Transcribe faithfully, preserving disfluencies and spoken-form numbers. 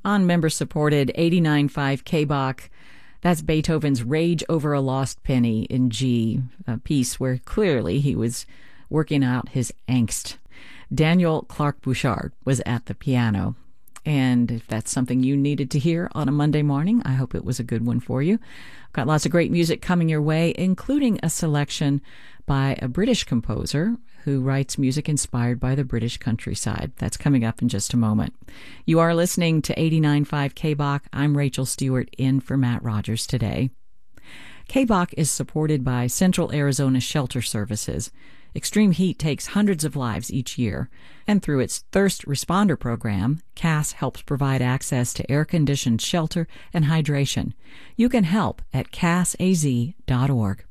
on member-supported eighty-nine point five K B O C. That's Beethoven's Rage Over a Lost Penny in G, a piece where clearly he was working out his angst. Daniel Clark Bouchard was at the piano. And if that's something you needed to hear on a Monday morning, I hope it was a good one for you. I've got lots of great music coming your way, including a selection by a British composer who writes music inspired by the British countryside. That's coming up in just a moment. You are listening to eighty-nine point five K B O C. I'm Rachel Stewart, in for Matt Rogers today. K B O C is supported by Central Arizona Shelter Services. Extreme heat takes hundreds of lives each year, and through its Thirst Responder program, C A S helps provide access to air-conditioned shelter and hydration. You can help at C A S A Z dot org.